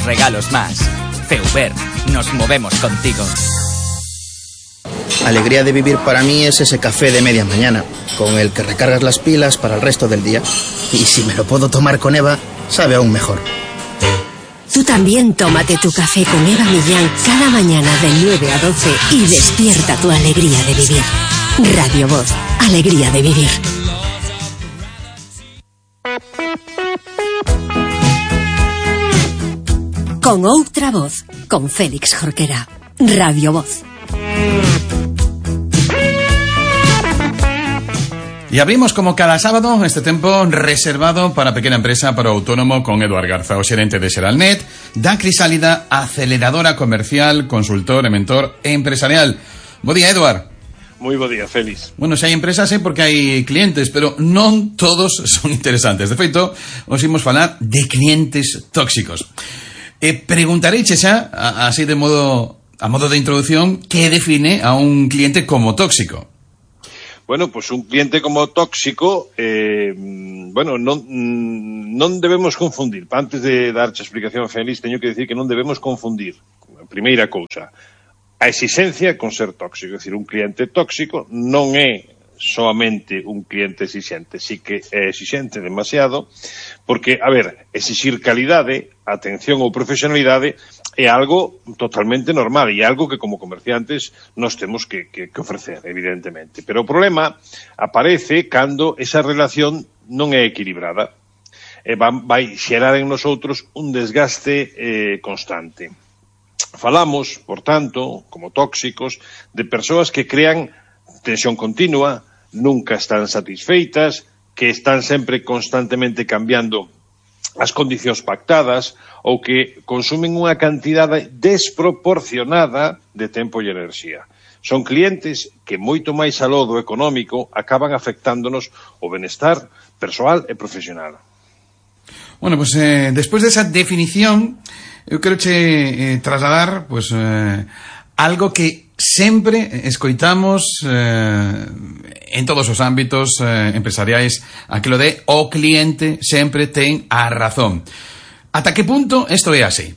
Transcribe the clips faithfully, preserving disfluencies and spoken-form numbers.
regalos más. Feuber, nos movemos contigo. Alegría de vivir para mí es ese café de media mañana, con el que recargas las pilas para el resto del día. Y si me lo puedo tomar con Eva, sabe aún mejor. Tú también tómate tu café con Eva Millán cada mañana de nueve a doce y despierta tu alegría de vivir. Radio Voz, alegría de vivir. Con outra voz, con Félix Jorquera. Radio Voz. Y abrimos como cada sábado este tempo reservado para a pequena empresa, para o autónomo, con Eduard Garza, o xerente de Xeralnet, da Crisálida, aceleradora comercial, consultor e mentor empresarial. Bo día, Eduard. Moi bo día, Félix. Bueno, se hai empresas é porque hai clientes, pero non todos son interesantes. De feito, os imos falar de clientes tóxicos. E preguntareiche xa, así de modo, a modo de introducción, que define a un cliente como tóxico? Bueno, pues un cliente como tóxico, eh, bueno, non, non debemos confundir. Antes de darche a explicación, Félix, teño que decir que non debemos confundir. Primeira cousa, a exigencia con ser tóxico. É dicir, un cliente tóxico non é soamente un cliente exixente, sí que é exixente demasiado, porque, a ver, exixir calidade, atención ou profesionalidade é algo totalmente normal e algo que como comerciantes nos temos que, que, que ofrecer, evidentemente. Pero o problema aparece cando esa relación non é equilibrada e vai, vai xerar en nosotros un desgaste eh, constante. Falamos, por tanto, como tóxicos, de persoas que crean tensión continua, nunca están satisfeitas, que están sempre constantemente cambiando as condicións pactadas ou que consumen unha cantidade desproporcionada de tempo e enerxía. Son clientes que moito máis aló do económico acaban afectándonos o benestar persoal e profesional. Bueno, pues eh, despois desa definición, eu quero che eh, trasladar pues, eh, algo que sempre escoitamos eh, en todos os ámbitos eh, empresariais, aquilo de o cliente sempre ten a razón. Ata que punto isto é así?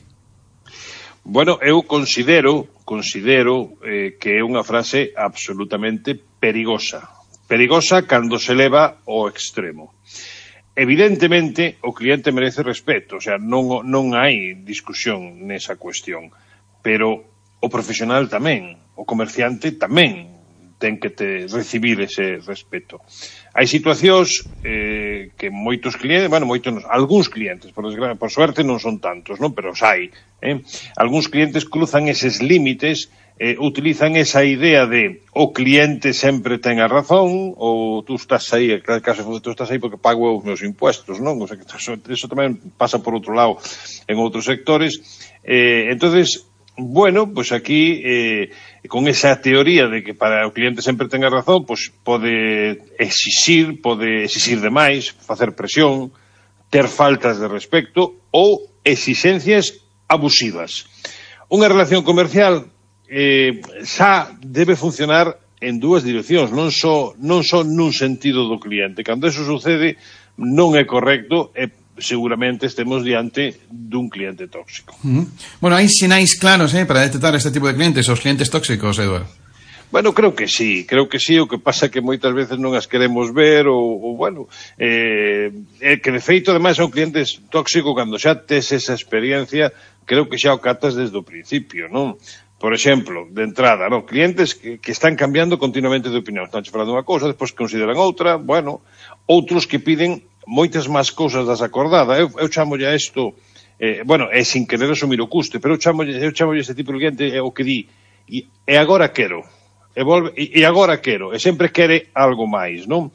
Bueno, eu considero considero eh, que é unha frase absolutamente perigosa. Perigosa cando se leva ao extremo. Evidentemente, o cliente merece respeto, o sea, non, non hai discusión nesa cuestión, pero o profesional tamén, o comerciante tamén ten que te recibir ese respeto. Hai situacións eh, que moitos clientes, bueno, moitos, algúns clientes, por, desgra- por suerte non son tantos, non? Pero os hai. Eh? Algúns clientes cruzan eses límites, eh, utilizan esa idea de o cliente sempre ten a razón, ou tú estás aí, en caso tú estás aí porque pago os meus impuestos, non? O sea, que eso, eso tamén pasa por outro lado en outros sectores. Eh, entonces, bueno, pues aquí, eh, con esa teoría de que para o cliente sempre tenga razón, pues pode exixir, pode exixir demais, facer presión, ter faltas de respecto ou exixencias abusivas. Unha relación comercial eh, xa debe funcionar en dúas direccións, non só, non só nun sentido do cliente. Cando eso sucede, non é correcto e seguramente estemos diante dun cliente tóxico. Uh-huh. Bueno, hai sinais claros eh, para detectar este tipo de clientes, os clientes tóxicos, Eduardo? Bueno, creo que sí, creo que sí, o que pasa que moitas veces non as queremos ver, ou, ou bueno, eh, eh, que de feito, ademais, son clientes tóxicos, cando xa tes esa experiencia, creo que xa o catas desde o principio, non? Por exemplo, de entrada, non? Clientes que, que están cambiando continuamente de opinión, están falando unha cousa, despois consideran outra, bueno, outros que piden moitas máis cousas das acordadas. Eu, eu chamolle a isto, eh, bueno, é sin querer asumir o custe, pero eu chamolle, eu chamolle este tipo de cliente é o que di, e, e agora quero, e, volve, e, e agora quero, e sempre quere algo máis, non?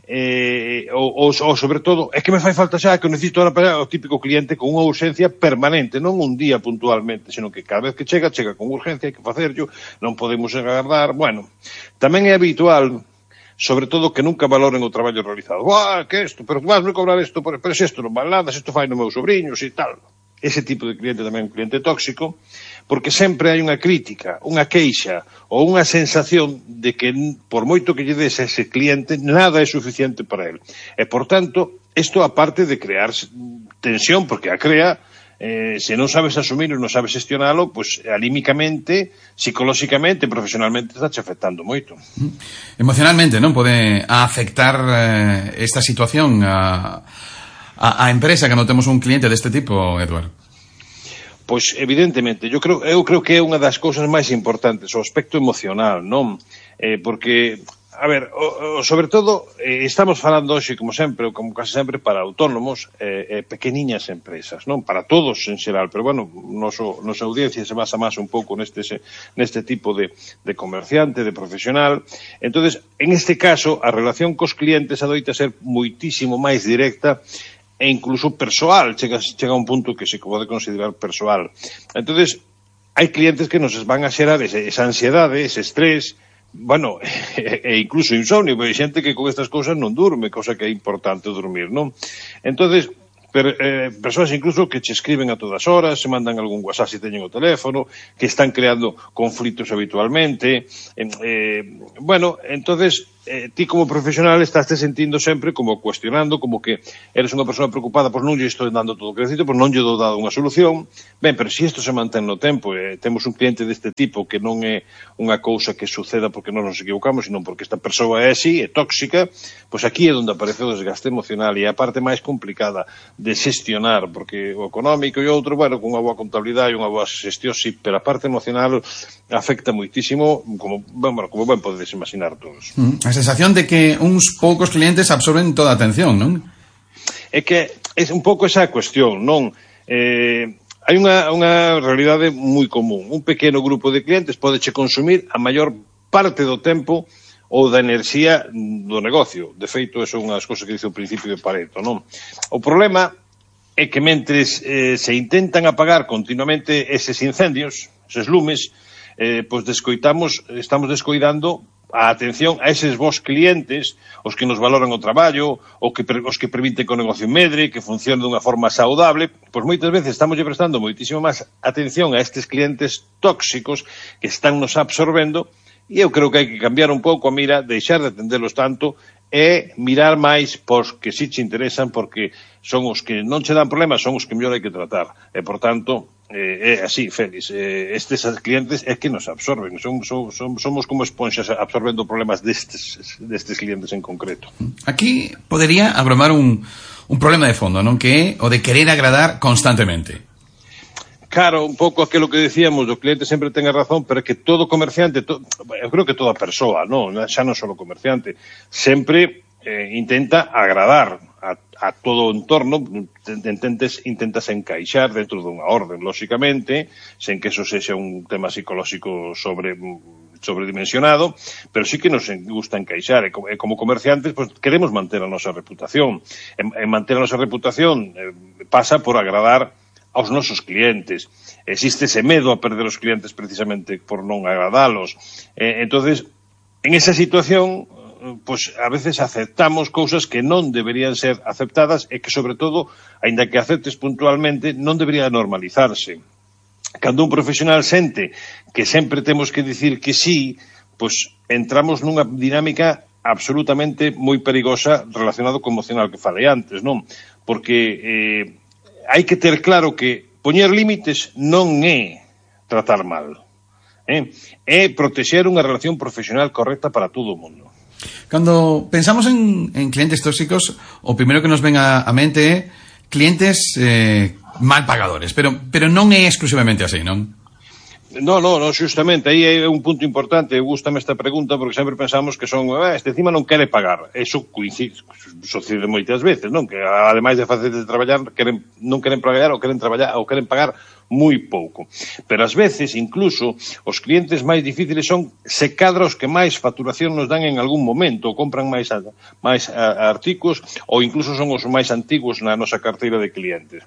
Eh, ou, ou, ou sobre todo, é que me fai falta xa, que eu necesito ahora para o típico cliente con unha urxencia permanente, non un día puntualmente, senón que cada vez que chega, chega con urxencia, hai que facerlo, non podemos agardar, bueno, tamén é habitual, sobre todo que nunca valoren o traballo realizado. Buah, que isto, pero vas me cobrar isto, pero se isto non vale nada, se isto fai no meu sobrinhos e tal. Ese tipo de cliente tamén é un cliente tóxico, porque sempre hai unha crítica, unha queixa ou unha sensación de que por moito que lle des a ese cliente, nada é suficiente para él. E, por tanto, isto aparte de crear tensión, porque a crea, eh, se non sabes asumir e non sabes gestionalo, pois pues, anímicamente, psicolóxicamente, profesionalmente, está che afectando moito. Emocionalmente, non? Pode afectar eh, esta situación a, a, a empresa cando temos un cliente deste tipo, Eduardo? Pois, evidentemente, eu creo, eu creo que é unha das cousas máis importantes, o aspecto emocional, non? Eh, porque... A ver, o, o, sobre todo, eh, estamos falando hoxe, como sempre, ou como casi sempre, para autónomos e eh, eh, pequeniñas empresas, non? Para todos en xeral, pero, bueno, noso, nosa audiencia se basa máis un pouco neste, neste tipo de, de comerciante, de profesional. Entonces, en este caso, a relación cos clientes adoita ser moitísimo máis directa e incluso persoal, chega, chega a un punto que se pode considerar persoal. Entonces, hai clientes que nos van a xerar ese, esa ansiedade, ese estrés, bueno, e incluso insomnio, porque hai xente que con estas cousas non durme, cosa que é importante dormir, non? Entonces, per, eh, persoas incluso que che escriben a todas horas, se mandan algún WhatsApp se teñen o teléfono, que están creando conflitos habitualmente, eh, eh, bueno, entonces, eh, ti como profesional estás te sentindo sempre como cuestionando, como que eres unha persona preocupada, pois non lle estou dando todo o que necesito, pois non lle dou dado unha solución. Ben, pero se isto se mantén no tempo, eh, temos un cliente deste tipo que non é unha cousa que suceda porque non nos equivocamos, sino porque esta persoa é así, é tóxica, pois aquí é onde aparece o desgaste emocional e a parte máis complicada de xestionar, porque o económico e outro, bueno, con unha boa contabilidade e unha boa xestión, sí, pero a parte emocional afecta moitísimo, como, bueno, como ben podedes imaginar todos. Mm, a sensación de que uns poucos clientes absorben toda a atención, non? É que é un pouco esa cuestión, non? Eh, hai unha, unha realidade moi común. Un pequeno grupo de clientes podeche consumir a maior parte do tempo ou da enerxía do negocio. De feito, eso é unha das cousas que dice o principio de Pareto, non? O problema é que mentres eh, se intentan apagar continuamente eses incendios, eses lumes, eh, pois descoitamos, estamos descoidando a atención a eses vos clientes, os que nos valoran o traballo, o que, os que permiten que o negocio medre, que funcione dunha forma saudable, pois moitas veces estamos prestando moitísimo máis atención a estes clientes tóxicos que están nos absorbendo, e eu creo que hai que cambiar un pouco a mira, deixar de atendelos tanto, e mirar máis pos que si che interesan, porque son os que non che dan problemas, son os que mellor hai que tratar. E, por tanto, eh, é así, Félix, eh, estes clientes é que nos absorben, son, son, son, somos como esponxas absorbendo problemas destes, destes clientes en concreto. Aquí podería agromar un, un problema de fondo, non? Que é o de querer agradar constantemente. Claro, un pouco aquilo que decíamos, o cliente sempre ten a razón, pero é que todo comerciante, to, eu creo que toda persoa, non, xa non só o comerciante, sempre eh, intenta agradar a, a todo o entorno, intentes, intentas encaixar dentro dunha orden, lóxicamente, sen que eso sexa un tema psicolóxico sobre sobredimensionado, pero sí que nos gusta encaixar, e como, e como comerciantes pues, queremos manter a nosa reputación, e, e manter a nosa reputación eh, pasa por agradar aos nosos clientes. Existe ese medo a perder os clientes precisamente por non agradalos. Eh, entonces, en esa situación, pues a veces aceptamos cousas que non deberían ser aceptadas e que, sobre todo, aínda que aceptes puntualmente, non debería normalizarse. Cando un profesional sente que sempre temos que dicir que sí, pues entramos nunha dinámica absolutamente moi perigosa relacionado co emocional que falei antes, non? Porque eh, hai que ter claro que poñer límites non é tratar mal, eh? É protexer unha relación profesional correcta para todo o mundo. Cando pensamos en, en clientes tóxicos, o primeiro que nos ven a, a mente é clientes eh, mal pagadores, pero, pero non é exclusivamente así, non? No, no, no, justamente, aí é un punto importante, gústame esta pregunta porque sempre pensamos que son, ah, este encima non quere pagar, eso coincide, sucede moitas veces, non? Que ademais de facer de traballar, queren, non queren pagar ou queren traballar ou queren pagar moi pouco. Pero ás veces, incluso, os clientes máis difíciles son se cadra os que máis facturación nos dan en algún momento, ou compran máis, máis artigos, ou incluso son os máis antigos na nosa carteira de clientes.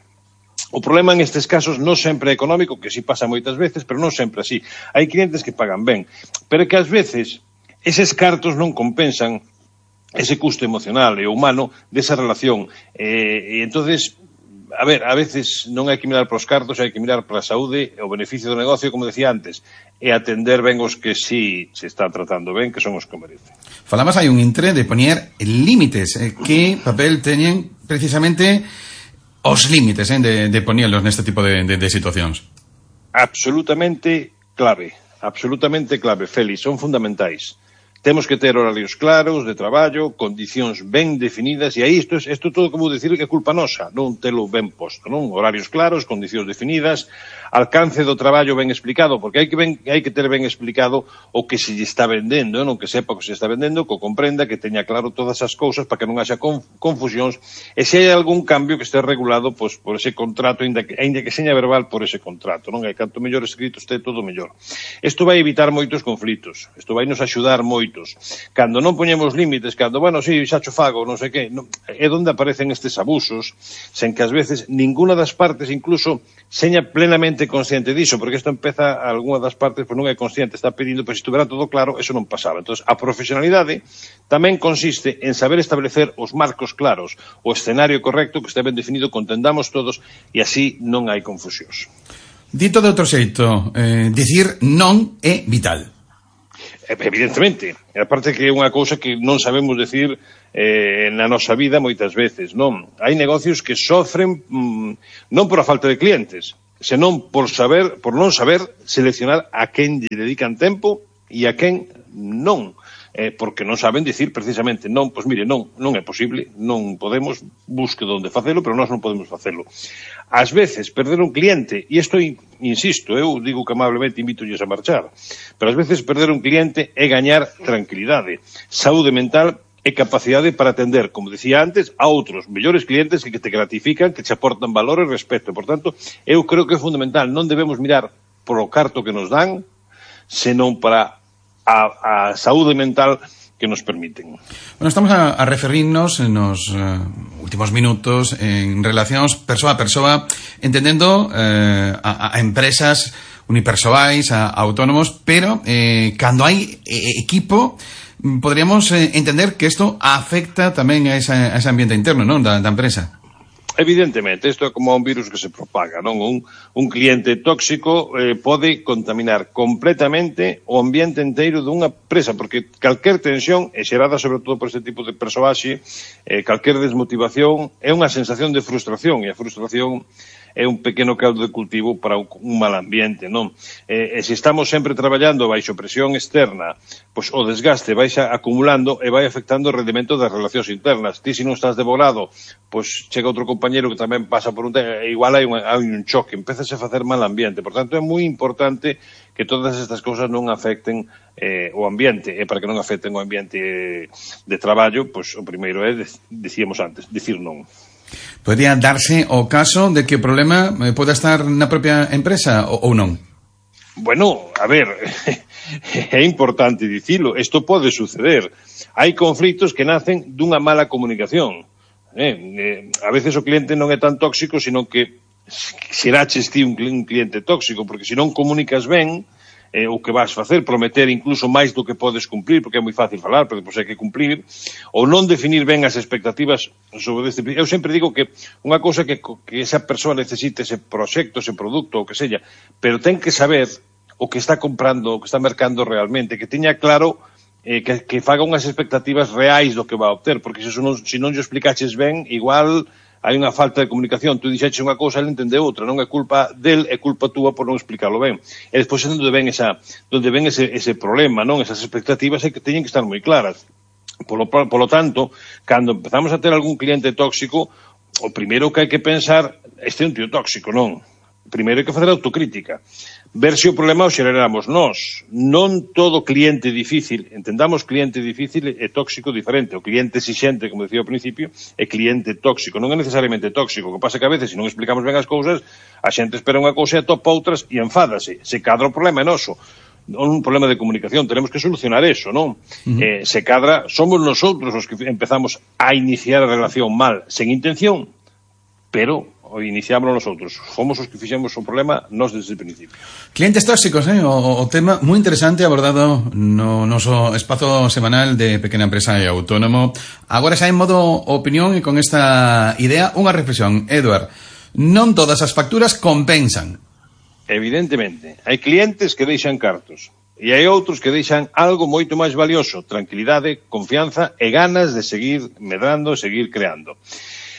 O problema en estes casos non sempre é económico, que si pasa moitas veces, pero non sempre así. Hai clientes que pagan ben, pero que ás veces eses cartos non compensan ese custo emocional e humano desa relación. E, e entonces, a ver, a veces non hai que mirar para os cartos, hai que mirar para a saúde e o beneficio do negocio, como decía antes, e atender ben os que si se están tratando ben, que son os que merecen. Falamos hai un intre de poñer límites. Eh, que papel teñen precisamente os límites eh, de, de poñelos neste tipo de, de, de situacións. Absolutamente clave, absolutamente clave, Félix, son fundamentais. Temos que ter horarios claros de traballo, condicións ben definidas, e aí isto, isto todo que vou dicir que é culpa nosa, non telo ben posto, non? Horarios claros, condicións definidas, alcance do traballo ben explicado, porque hai que, ben, hai que ter ben explicado o que se lle está vendendo, non? Que sepa o que se está vendendo, que o comprenda, que teña claro todas as cousas para que non haxa confusións, e se hai algún cambio que este regulado pois, por ese contrato, ainda que, ainda que seña verbal por ese contrato, non? E canto mellor escrito este todo mellor. Isto vai evitar moitos conflitos, isto vai nos axudar moitos. Cando non poñemos límites, cando, bueno, si, xa cho fago, non sei que, non, é onde aparecen estes abusos, sen que ás veces ninguna das partes incluso seña plenamente consciente diso, porque isto empeza, algunha das partes pois non é consciente, está pedindo, pois se estuvera todo claro, eso non pasaba. Entón, a profesionalidade tamén consiste en saber establecer os marcos claros, o escenario correcto que este ben definido, contendamos todos, e así non hai confusións. Dito de outro xeito, eh, dicir non é vital. Evidentemente, aparte que é unha cousa que non sabemos decir eh, na nosa vida moitas veces, non? Hai negocios que sofren mmm, non por a falta de clientes, senón por saber, por non saber seleccionar a quen lle dedican tempo e a quen non. Eh, porque non saben dicir precisamente non, pois mire, non, non é posible, non podemos, busque onde facelo, pero nós non podemos facelo. Ás veces, perder un cliente, e isto, insisto, eu digo que amablemente invito-lles a marchar, pero ás veces perder un cliente é gañar tranquilidade, saúde mental e capacidade para atender, como decía antes, a outros mellores clientes que te gratifican, que te aportan valor e respeto. Por tanto, eu creo que é fundamental, non debemos mirar por o carto que nos dan, senón para a, a saúde mental que nos permiten. Bueno, estamos a, a referirnos nos uh, últimos minutos en relacións persoa a persoa, entendendo uh, a, a empresas unipersoais, a, a autónomos, pero eh, cando hai eh, equipo, podríamos eh, entender que isto afecta tamén a, esa, a ese ambiente interno, non, da, da empresa. Evidentemente, isto é como un virus que se propaga, non? Un, un cliente tóxico eh, pode contaminar completamente o ambiente inteiro dunha empresa, porque calquer tensión é xerada sobre todo por este tipo de persoaxe, eh, calquer desmotivación é unha sensación de frustración, e a frustración é un pequeno caldo de cultivo para un, un mal ambiente, non? E, e se estamos sempre traballando baixo presión externa, pois o desgaste vai acumulando e vai afectando o rendimento das relacións internas. Ti, se non estás devorado, pois chega outro compañero que tamén pasa por un tema, e igual hai un, hai un choque, empezase a facer mal ambiente. Por tanto, é moi importante que todas estas cousas non afecten eh, o ambiente, e para que non afecten o ambiente de traballo, pois o primeiro é, decíamos antes, dicir non. Podría darse o caso de que o problema poda estar na propia empresa ou non? Bueno, a ver, é importante dicilo, isto pode suceder. Hai conflitos que nacen dunha mala comunicación. Eh, eh, a veces o cliente non é tan tóxico, sino que xeraches ti un cliente tóxico, porque se non comunicas ben, eh, o que vas facer, prometer incluso máis do que podes cumplir, porque é moi fácil falar, pero depois hai que cumplir, ou non definir ben as expectativas sobre este. Eu sempre digo que unha cousa que, que esa persoa necesite ese proxecto, ese produto, o que sella, pero ten que saber o que está comprando, o que está mercando realmente, que teña claro eh, que, que faga unhas expectativas reais do que va a obter, porque se non, se non yo explicaches ben, igual hai unha falta de comunicación, tú dixeches unha cousa, ele entende outra, non é culpa del, é culpa túa por non explicarlo ben. E despois é onde ven, esa, onde ven ese, ese problema, non? Esas expectativas é que teñen que estar moi claras. Por lo, por lo tanto, cando empezamos a ter algún cliente tóxico, o primeiro que hai que pensar, este é un tío tóxico, non? Primeiro hai que facer autocrítica. Ver se o problema o xeramos nós. Non todo cliente difícil, entendamos cliente difícil e tóxico diferente. O cliente exixente, como decía ao principio, é cliente tóxico. Non é necesariamente tóxico. O que pasa que a veces, se non explicamos ben as cousas, a xente espera unha cousa e atopa outras e enfádase. Se cadra o problema é noso. Non un problema de comunicación. Tenemos que solucionar eso, non? Uh-huh. Eh, se cadra, somos nosotros os que empezamos a iniciar a relación mal, sen intención, pero o iniciámoslo nosotros. Fomos os que fixemos o problema nós desde o principio. Clientes tóxicos, eh? o, o tema moi interesante abordado no noso espazo semanal de Pequena Empresa e Autónomo. Agora xa en modo opinión e con esta idea unha reflexión. Eduard, non todas as facturas compensan. Evidentemente. Hai clientes que deixan cartos e hai outros que deixan algo moito máis valioso, tranquilidade, confianza e ganas de seguir medrando, seguir creando.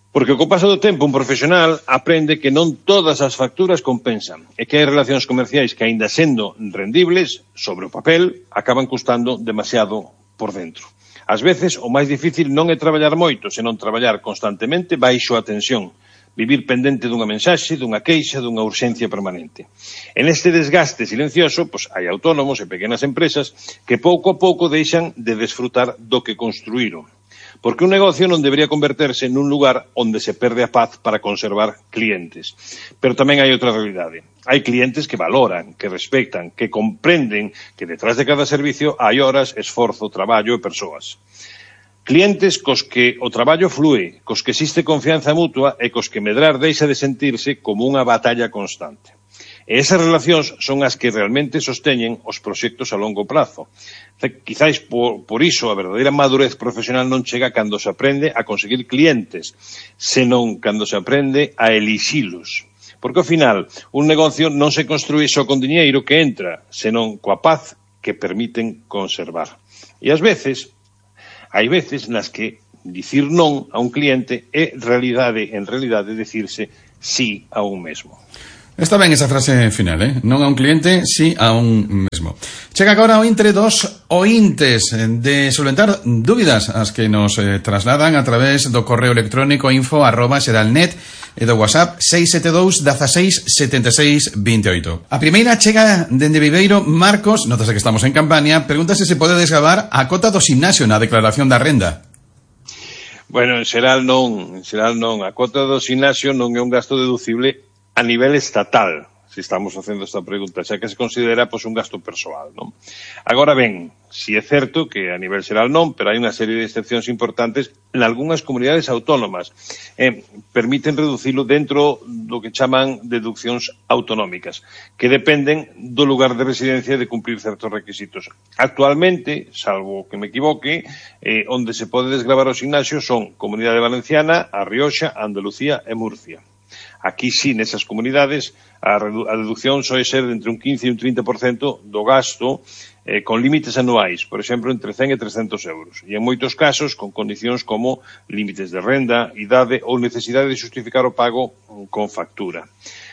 Porque co paso do tempo un profesional aprende que non todas as facturas compensan e que hai relacións comerciais que, aínda sendo rendibles sobre o papel, acaban custando demasiado por dentro. Ás veces, o máis difícil non é traballar moito, senón traballar constantemente baixo a tensión, vivir pendente dunha mensaxe, dunha queixa, dunha urxencia permanente. En este desgaste silencioso, pois, hai autónomos e pequenas empresas que pouco a pouco deixan de desfrutar do que construíron. Porque un negocio non debería converterse nun lugar onde se perde a paz para conservar clientes. Pero tamén hai outra realidade. Hai clientes que valoran, que respectan, que comprenden que detrás de cada servicio hai horas, esforzo, traballo e persoas. Clientes cos que o traballo flúe, cos que existe confianza mutua e cos que medrar deixa de sentirse como unha batalla constante. E esas relacións son as que realmente sosteñen os proxectos a longo prazo. Quizáis por, por iso a verdadeira madurez profesional non chega cando se aprende a conseguir clientes, senón cando se aprende a elixilos. Porque ao final, un negocio non se construí só con diñeiro que entra, senón coa paz que permiten conservar. E ás veces, hai veces nas que dicir non a un cliente é realidade, en realidade, decirse sí a un mesmo. Está ben esa frase final, eh? Non a un cliente, si a un mesmo. Chega agora o intre dos ointes de solventar dúbidas as que nos eh, trasladan a través do correo electrónico info arroba xeralnet e do WhatsApp seis sete dous, dezasseis, setenta e seis, vinte e oito. A primeira chega dende Viveiro. Marcos, notase que estamos en campaña, pregúntase se pode desgravar a cota do gimnasio na declaración da renda. Bueno, en xeral non, en xeral non. A cota do gimnasio non é un gasto deducible a nivel estatal, se estamos facendo esta pregunta, xa que se considera pois, un gasto persoal, non? Agora ben, si é certo que a nivel xeral non, pero hai unha serie de excepcións importantes en algunhas comunidades autónomas. Eh, permiten reducilo dentro do que chaman deduccións autonómicas, que dependen do lugar de residencia e de cumplir certos requisitos. Actualmente, salvo que me equivoque, eh, onde se pode desgravar o gimnasio son Comunidade Valenciana, A Rioxa, Andalucía e Murcia. Aquí sí, nesas comunidades, a, a deducción soe ser de entre un quince e un trinta por cento do gasto eh, con límites anuais, por exemplo, entre cen e trescentos euros. E en moitos casos, con condicións como límites de renda, idade ou necesidade de justificar o pago con factura.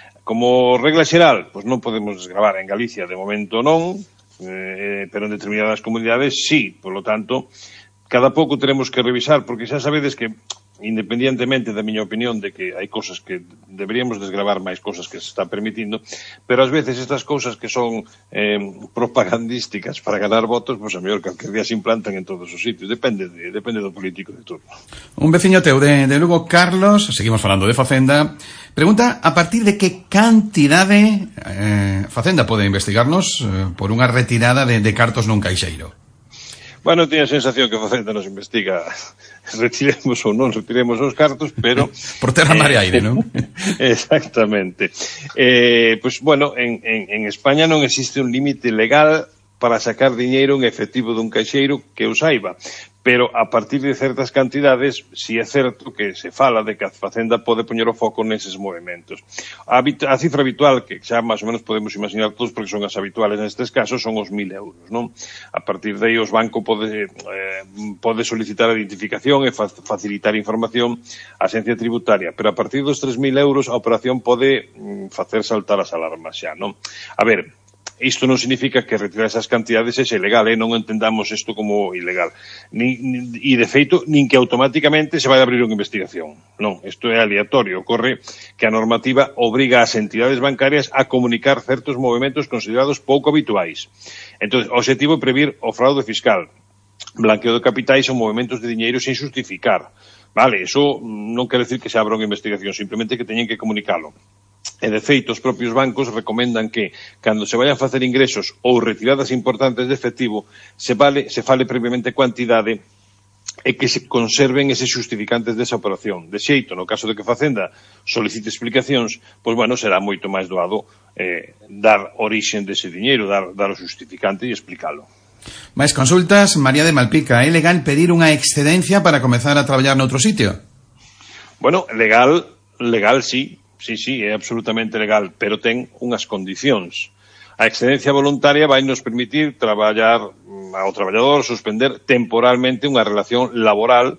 Como regla xeral, pois non podemos desgravar en Galicia, de momento non, eh, pero en determinadas comunidades sí, por lo tanto, cada pouco teremos que revisar, porque xa sabedes que independientemente da miña opinión de que hai cosas que deberíamos desgravar máis cosas que se está permitindo, pero ás veces estas cousas que son eh, propagandísticas para ganar votos, pois a mellor calquer día se implantan en todos os sitios, depende de, depende do político de turno. Un veciño teu de, de Lugo, Carlos, seguimos falando de Facenda, pregunta a partir de que cantidade eh, Facenda pode investigarnos eh, por unha retirada de, de cartos nun caixeiro. Bueno, teño a sensación que Facenda nos investiga retiremos ou non retiremos os cartos, pero... Por terra, mar e aire, non? Exactamente. Eh, pois, pues, bueno, en, en, en España non existe un límite legal para sacar diñeiro en efectivo dun caixeiro que o saiba, pero a partir de certas cantidades, si é certo que se fala de que a Facenda pode poñer o foco neses movimentos. A, a cifra habitual, que xa máis ou menos podemos imaginar todos, porque son as habituales nestes casos, son os mil euros, non? A partir de aí, os bancos pode, eh, pode solicitar a identificación e fa facilitar información á Axencia Tributaria, pero a partir dos tres mil euros a operación pode mm, facer saltar as alarmas xa, non? A ver, isto non significa que retirar esas cantidades é ilegal, eh? Non entendamos isto como ilegal. Ni, ni, e, de feito, nin que automáticamente se vai abrir unha investigación. Non, isto é aleatorio. Ocorre que a normativa obriga ás entidades bancarias a comunicar certos movimentos considerados pouco habituais. Entón, o objetivo é previr o fraude fiscal, blanqueo de capitais ou movimentos de diñeiro sen justificar. Vale, eso non quere decir que se abra unha investigación, simplemente que teñen que comunicalo. E, de feito, os propios bancos recomendan que, cando se vayan a facer ingresos ou retiradas importantes de efectivo, se, vale, se fale previamente cuantidade e que se conserven eses justificantes desa operación. De xeito, no caso de que Facenda solicite explicacións, pois, bueno, será moito máis doado eh, dar orixen dese diñeiro, dar, dar o justificante e explicalo. Mais consultas, María de Malpica, é legal pedir unha excedencia para comezar a traballar noutro sitio? Bueno, legal, legal sí. Sí, sí, é absolutamente legal, pero ten unhas condicións. A excedencia voluntaria vai nos permitir traballar ao traballador, suspender temporalmente unha relación laboral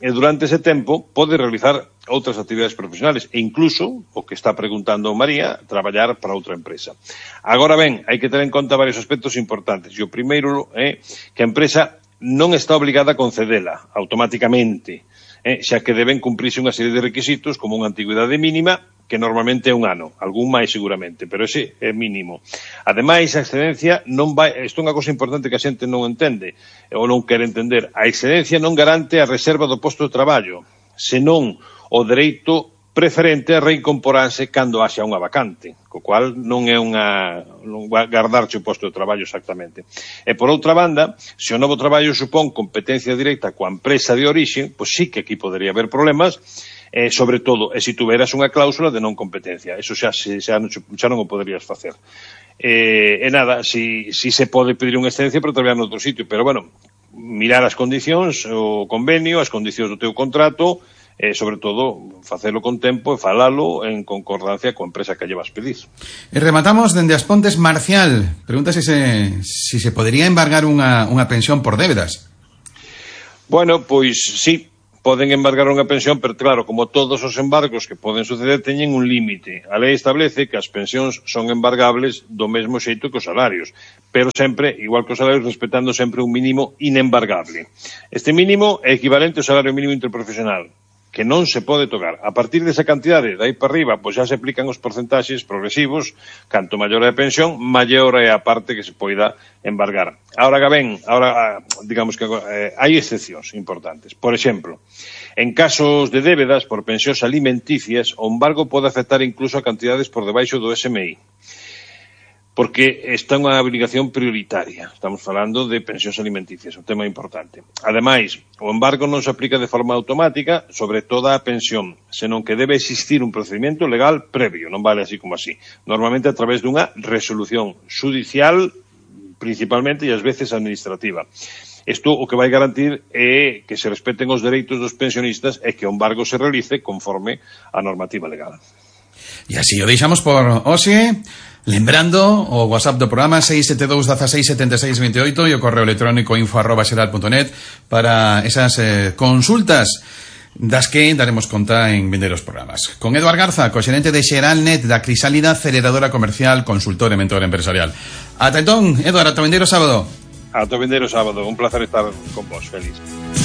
e durante ese tempo pode realizar outras actividades profesionales e incluso, o que está preguntando María, traballar para outra empresa. Agora ben, hai que ter en conta varios aspectos importantes. E o primeiro é que a empresa non está obligada a concedela automáticamente, eh, xa que deben cumprirse unha serie de requisitos como unha antigüidade mínima, que normalmente é un ano, algún máis seguramente, pero ese é mínimo. Ademais, a excedencia non vai, isto é unha cosa importante que a xente non entende, ou non quere entender, a excedencia non garante a reserva do posto de traballo, senón o dereito preferente a reincorporarse cando haxa unha vacante, co cual non é unha non vai gardarche o posto de traballo exactamente. E por outra banda, se o novo traballo supón competencia directa coa empresa de orixe, pois sí que aquí podería haber problemas, eh, sobre todo, e se tuveras unha cláusula de non competencia, eso xa, xa, non, xa non o poderías facer. Eh, e nada, si, si se pode pedir unha excedencia para traballar noutro sitio, pero bueno, mirar as condicións, o convenio, as condicións do teu contrato, e, sobre todo, facelo con tempo e falalo en concordancia coa empresa que lle vas pedir. E rematamos dende As Pontes. Marcial pregunta se se, si se podería embargar unha, unha pensión por débedas. Bueno, pois sí, poden embargar unha pensión, pero claro, como todos os embargos que poden suceder, teñen un límite. A lei establece que as pensións son embargables do mesmo xeito que os salarios, pero sempre, igual que os salarios, respetando sempre un mínimo inembargable. Este mínimo é equivalente ao salario mínimo interprofesional, que non se pode tocar. A partir desa cantidade, dai para arriba, pois xa se aplican os porcentaxes progresivos, canto maior é a pensión, maior é a parte que se poida embargar. Ahora que ben, ahora, digamos que eh, hai excepcións importantes. Por exemplo, en casos de débedas por pensións alimenticias, o embargo pode afectar incluso a cantidades por debaixo do S M I, porque está unha obligación prioritaria. Estamos falando de pensións alimenticias, un tema importante. Ademais, o embargo non se aplica de forma automática sobre toda a pensión, senón que debe existir un procedimento legal previo, non vale así como así. Normalmente a través dunha resolución judicial, principalmente, e ás veces administrativa. Isto o que vai garantir é que se respeten os dereitos dos pensionistas e que o embargo se realice conforme a normativa legal. E así o deixamos por hoxe. Lembrando o WhatsApp do programa seis sete dous, dieciséis, setenta e seis, veintioito e o correo electrónico info arroba xeral punto net para esas eh, consultas das que daremos conta en vindeiros programas. Con Eduard Garza, co-xerente de Xeralnet, da Crisálida, aceleradora comercial, consultor e mentor empresarial. Ata entón, Eduard, ata vindeiro sábado. Ata vindeiro sábado, un placer estar con vos, feliz.